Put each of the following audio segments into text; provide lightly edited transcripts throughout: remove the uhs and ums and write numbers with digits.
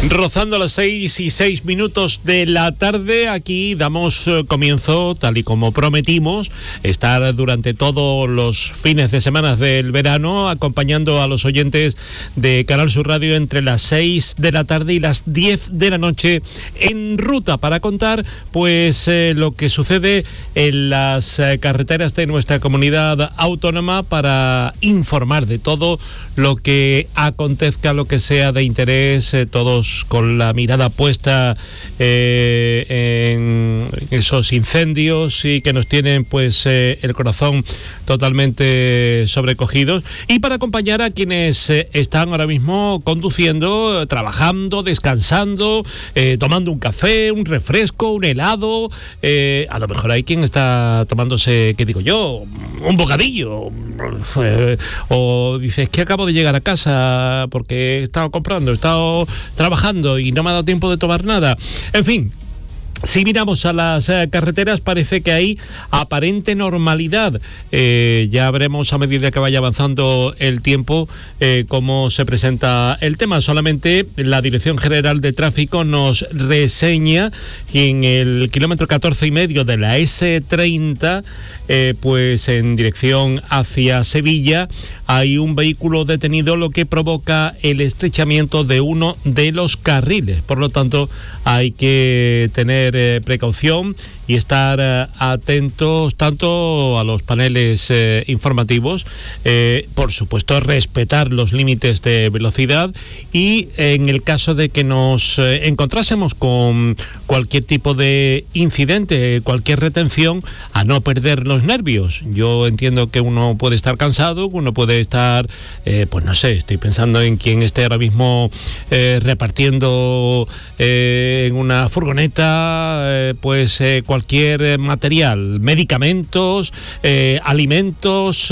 Rozando las 6:06 de la tarde, aquí damos comienzo, tal y como prometimos, estar durante todos los fines de semana del verano acompañando a los oyentes de Canal Sur Radio entre las 6 de la tarde y las 10 de la noche en ruta para contar pues lo que sucede en las carreteras de nuestra comunidad autónoma, para informar de todo lo que acontezca, lo que sea de interés, todos con la mirada puesta en esos incendios y que nos tienen pues el corazón totalmente sobrecogidos, y para acompañar a quienes están ahora mismo conduciendo, trabajando, descansando, tomando un café, un refresco, un helado, a lo mejor hay quien está tomándose, ¿qué digo yo?, un bocadillo, o dices que acabo de llegar a casa porque he estado comprando, he estado trabajando y no me ha dado tiempo de tomar nada. En fin, si miramos a las carreteras, parece que hay aparente normalidad. Ya veremos a medida que vaya avanzando el tiempo cómo se presenta el tema. Solamente la Dirección General de Tráfico nos reseña que en el kilómetro 14,5 de la S30, pues en dirección hacia Sevilla, hay un vehículo detenido, lo que provoca el estrechamiento de uno de los carriles. Por lo tanto, hay que tener precaución y estar atentos tanto a los paneles informativos, por supuesto respetar los límites de velocidad, y en el caso de que nos encontrásemos con cualquier tipo de incidente, cualquier retención, a no perder los nervios. Yo entiendo que uno puede estar cansado, uno puede estar, pues no sé, estoy pensando en quien esté ahora mismo repartiendo en una furgoneta, pues cualquier material, medicamentos, alimentos,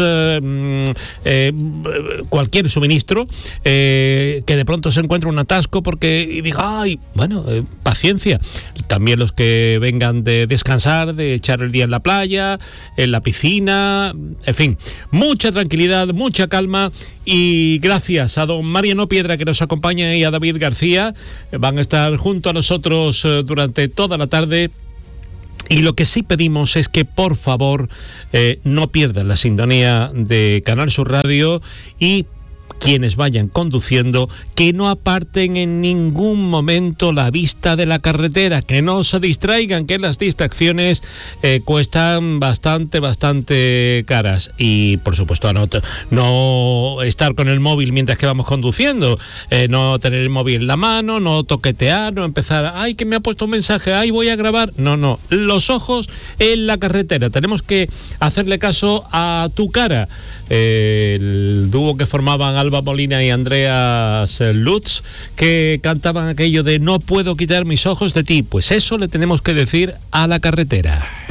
cualquier suministro, que de pronto se encuentre un atasco y diga, ay, bueno, paciencia. También los que vengan de descansar, de echar el día en la playa, en la piscina, en fin, mucha tranquilidad, mucha calma. Y gracias a don Mariano Piedra, que nos acompaña, y a David García, van a estar junto a nosotros durante toda la tarde. Y lo que sí pedimos es que por favor no pierdan la sintonía de Canal Sur Radio, y quienes vayan conduciendo, que no aparten en ningún momento la vista de la carretera, que no se distraigan, que las distracciones cuestan bastante caras. Y por supuesto no estar con el móvil mientras que vamos conduciendo, no tener el móvil en la mano, no toquetear, no empezar, ay, que me ha puesto un mensaje, ay, voy a grabar. No, los ojos en la carretera. Tenemos que hacerle caso a Tu Cara, el dúo que formaban Alba Molina y Andreas Lutz, que cantaban aquello de no puedo quitar mis ojos de ti. Pues eso le tenemos que decir a la carretera.